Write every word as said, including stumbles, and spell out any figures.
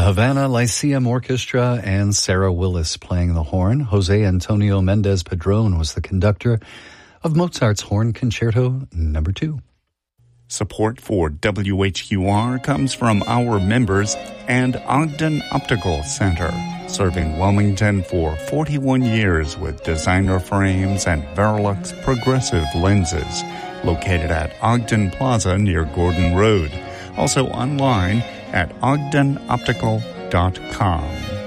Havana Lyceum Orchestra and Sarah Willis playing the horn. Jose Antonio Mendez Padron was the conductor of Mozart's Horn Concerto Number Two. Support for W H Q R comes from our members and Ogden Optical Center, serving Wilmington for forty-one years with designer frames and Verilux progressive lenses, located at Ogden Plaza near Gordon Road. Also online at ogden optical dot com.